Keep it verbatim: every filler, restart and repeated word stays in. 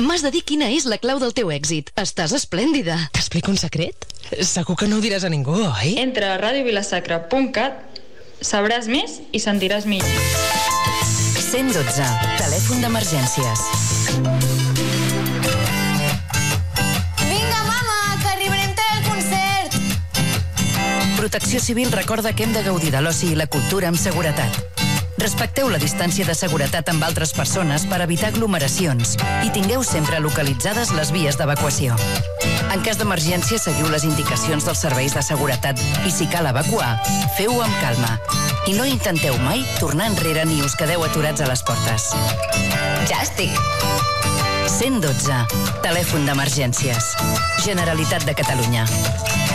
M'has de dir quina és la clau del teu èxit. Estàs esplèndida. T'explico un secret? Segur que no ho diràs a ningú, oi? Entra a ràdio vilasacra punt cat, sabràs més i sentiràs millor. cent i dotze. Telèfon d'emergències. Vinga, mama, que arribarem tard al concert. Protecció Civil recorda que hem de gaudir de l'oci i la cultura amb seguretat. Respecteu la distància de seguretat amb altres persones per evitar aglomeracions i tingueu sempre localitzades les vies d'evacuació. En cas d'emergència, seguiu les indicacions dels serveis de seguretat i si cal evacuar, feu-ho amb calma. I no intenteu mai tornar enrere ni us quedeu aturats a les portes. Ja estic. cent i dotze. Telèfon d'emergències. Generalitat de Catalunya.